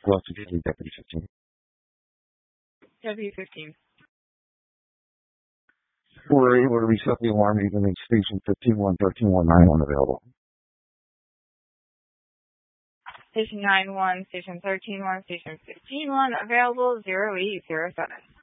Hello, Security Deputy 15. W15. We're able to reset the alarm even in station 15-1, 13-191 available. Station 9-1, Station 13-1, Station 15-1, available 0807.